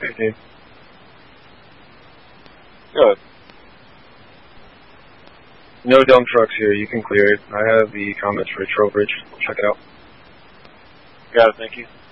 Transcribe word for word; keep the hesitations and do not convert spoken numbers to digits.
fifteen. Go ahead. No dump trucks here. You can clear it. I have the comments for Trowbridge. Check it out. Got it. Thank you.